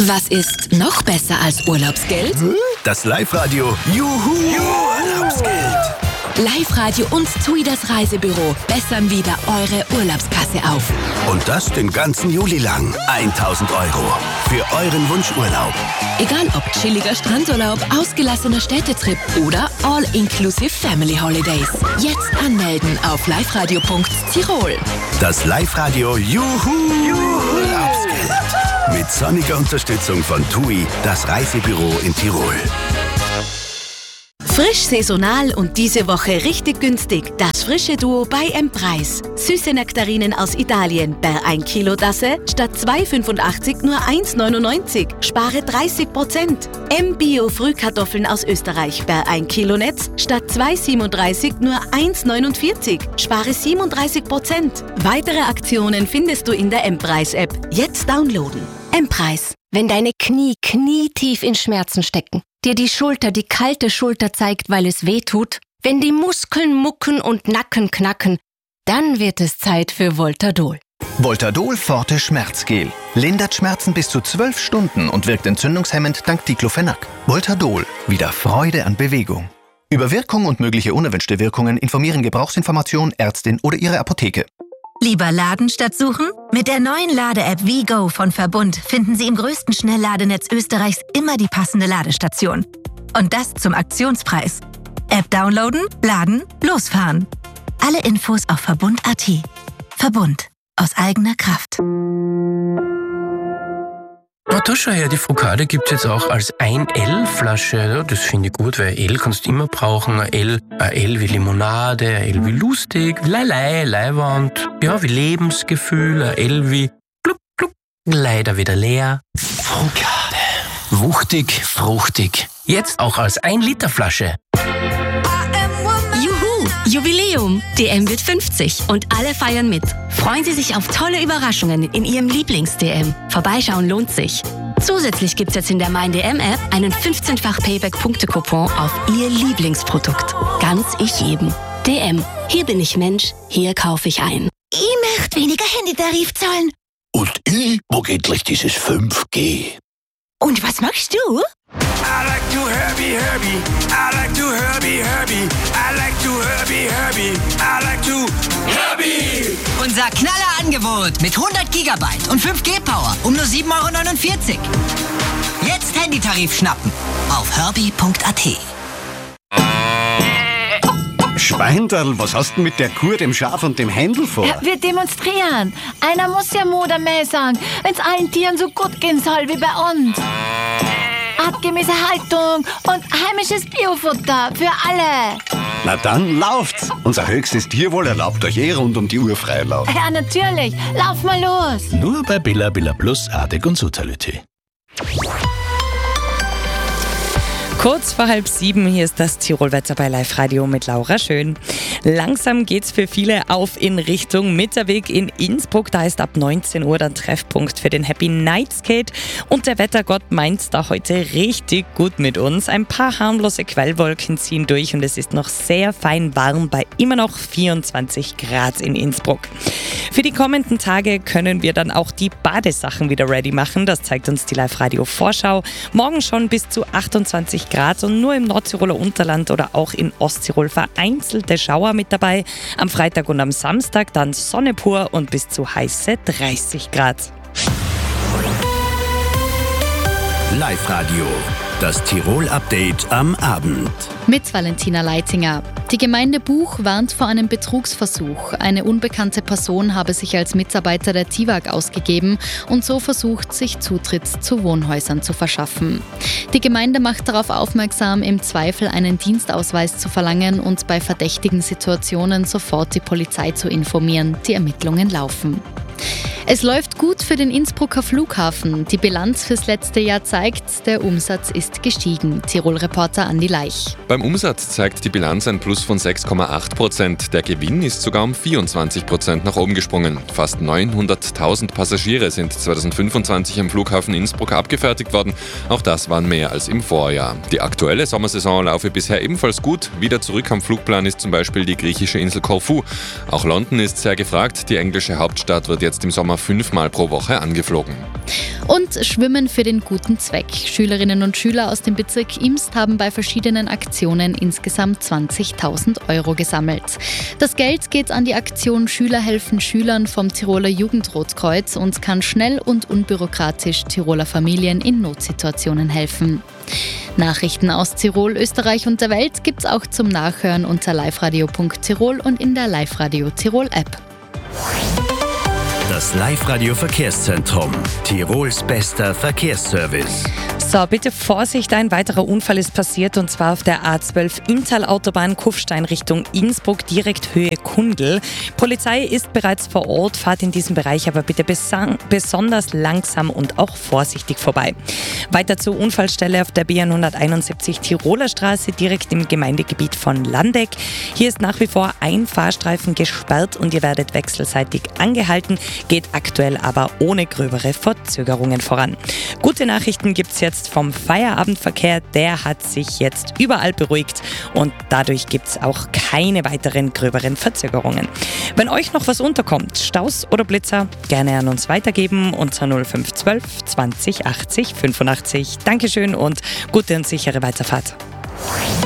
Was ist noch besser als Urlaubsgeld? Das Live-Radio Juhu Urlaubsgeld. Live-Radio und TUI, das Reisebüro, bessern wieder eure Urlaubskasse auf. Und das den ganzen Juli lang. 1.000 € für euren Wunschurlaub. Egal ob chilliger Strandurlaub, ausgelassener Städtetrip oder All-Inclusive Family Holidays. Jetzt anmelden auf liveradio.tirol. Das Live-Radio Juhu Urlaubsgeld. Mit sonniger Unterstützung von TUI, das Reisebüro in Tirol. Frisch, saisonal und diese Woche richtig günstig. Das frische Duo bei M-Preis. Süße Nektarinen aus Italien per 1 Kilo Tasse statt 2,85 nur 1,99. Spare 30%. M-Bio Frühkartoffeln aus Österreich per 1 Kilo Netz statt 2,37 nur 1,49. Spare 37%. Weitere Aktionen findest du in der M-Preis-App. Jetzt downloaden. M-Preis. Wenn deine Knie knietief in Schmerzen stecken, dir die Schulter die kalte Schulter zeigt, weil es weh tut, wenn die Muskeln mucken und Nacken knacken, dann wird es Zeit für Voltadol. Voltadol Forte Schmerzgel. Lindert Schmerzen bis zu 12 Stunden und wirkt entzündungshemmend dank Diclofenac. Voltadol. Wieder Freude an Bewegung. Über Wirkung und mögliche unerwünschte Wirkungen informieren Gebrauchsinformation, Ärztin oder Ihre Apotheke. Lieber laden statt suchen? Mit der neuen Lade-App WeGo von Verbund finden Sie im größten Schnellladenetz Österreichs immer die passende Ladestation. Und das zum Aktionspreis. App downloaden, laden, losfahren. Alle Infos auf Verbund.at. Verbund. Aus eigener Kraft. Oh, da schau her, die Focaccia gibt es jetzt auch als 1L-Flasche. Ja, das finde ich gut, weil L kannst du immer brauchen. Ein L wie Limonade, ein L wie lustig, Leiwand, ja, wie Lebensgefühl, ein L wie gluck, gluck, leider wieder leer. Focaccia. Wuchtig, fruchtig. Jetzt auch als 1-Liter-Flasche. Juhu! Jubiläum! DM wird 50 und alle feiern mit. Freuen Sie sich auf tolle Überraschungen in Ihrem Lieblings-DM. Vorbeischauen lohnt sich. Zusätzlich gibt's jetzt in der Mein-DM-App einen 15-fach Payback-Punkte-Coupon auf Ihr Lieblingsprodukt. Ganz ich jedem. DM. Hier bin ich Mensch, hier kaufe ich ein. Ich möchte weniger Handytarif zahlen. Und ich mag endlich dieses 5G. Und was machst du? I like to Herbie. I like to Herbie. I like to Herbie. I like to Herbie. Unser Knallerangebot mit 100 GB und 5G-Power um nur 7,49 €. Jetzt Handytarif schnappen auf herbie.at. Schweinderl, was hast du mit der Kuh, dem Schaf und dem Händel vor? Ja, wir demonstrieren. Einer muss ja Modermäh sagen, wenn es allen Tieren so gut gehen soll wie bei uns. Artgemäße Haltung und heimisches Biofutter für alle. Na dann, lauft's! Unser höchstes Tierwohl erlaubt euch rund um die Uhr Freilauf. Ja, natürlich. Lauf mal los. Nur bei Billa Plus, Artig und Soziality. Kurz vor 6:30, hier ist das Tirolwetter bei Live Radio mit Laura Schön. Langsam geht's für viele auf in Richtung Mitterweg in Innsbruck. Da ist ab 19 Uhr dann Treffpunkt für den Happy Night Skate. Und der Wettergott meint's da heute richtig gut mit uns. Ein paar harmlose Quellwolken ziehen durch und es ist noch sehr fein warm bei immer noch 24 Grad in Innsbruck. Für die kommenden Tage können wir dann auch die Badesachen wieder ready machen. Das zeigt uns die Live Radio Vorschau. Morgen schon bis zu 28 Grad und nur im Nordtiroler Unterland oder auch in Osttirol vereinzelte Schauer mit dabei. Am Freitag und am Samstag dann Sonne pur und bis zu heiße 30 Grad. Live Radio, das Tirol-Update am Abend. Mit Valentina Leitinger. Die Gemeinde Buch warnt vor einem Betrugsversuch. Eine unbekannte Person habe sich als Mitarbeiter der TIWAG ausgegeben und so versucht, sich Zutritt zu Wohnhäusern zu verschaffen. Die Gemeinde macht darauf aufmerksam, im Zweifel einen Dienstausweis zu verlangen und bei verdächtigen Situationen sofort die Polizei zu informieren. Die Ermittlungen laufen. Es läuft gut für den Innsbrucker Flughafen. Die Bilanz fürs letzte Jahr zeigt, der Umsatz ist gestiegen. Tirol-Reporter Andi Leich. Beim Umsatz zeigt die Bilanz ein Plus von 6,8%. Der Gewinn ist sogar um 24% nach oben gesprungen. Fast 900.000 Passagiere sind 2025 am Flughafen Innsbruck abgefertigt worden. Auch das waren mehr als im Vorjahr. Die aktuelle Sommersaison laufe bisher ebenfalls gut. Wieder zurück am Flugplan ist zum Beispiel die griechische Insel Korfu. Auch London ist sehr gefragt. Die englische Hauptstadt wird jetzt im Sommer 5-mal pro Woche angeflogen. Und Schwimmen für den guten Zweck. Schülerinnen und Schüler aus dem Bezirk Imst haben bei verschiedenen Aktionen insgesamt 20.000 € gesammelt. Das Geld geht an die Aktion Schüler helfen Schülern vom Tiroler Jugendrotkreuz und kann schnell und unbürokratisch Tiroler Familien in Notsituationen helfen. Nachrichten aus Tirol, Österreich und der Welt gibt's auch zum Nachhören unter liveradio.tirol und in der Live-Radio Tirol App. Das Live-Radio Verkehrszentrum. Tirols bester Verkehrsservice. So, bitte Vorsicht, ein weiterer Unfall ist passiert und zwar auf der A12 Inntal-Autobahn Kufstein Richtung Innsbruck, direkt Höhe Kundl. Polizei ist bereits vor Ort, fahrt in diesem Bereich aber bitte besonders langsam und auch vorsichtig vorbei. Weiter zur Unfallstelle auf der B171 Tiroler Straße, direkt im Gemeindegebiet von Landeck. Hier ist nach wie vor ein Fahrstreifen gesperrt und ihr werdet wechselseitig angehalten, geht aktuell aber ohne gröbere Verzögerungen voran. Gute Nachrichten gibt's jetzt vom Feierabendverkehr, der hat sich jetzt überall beruhigt und dadurch gibt es auch keine weiteren gröberen Verzögerungen. Wenn euch noch was unterkommt, Staus oder Blitzer, gerne an uns weitergeben unter 0512 20 80 85. Dankeschön und gute und sichere Weiterfahrt.